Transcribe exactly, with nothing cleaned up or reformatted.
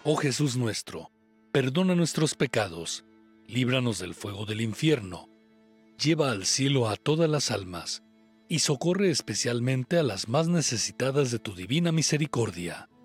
Oh Jesús nuestro, perdona nuestros pecados, líbranos del fuego del infierno, lleva al cielo a todas las almas, y socorre especialmente a las más necesitadas de tu divina misericordia.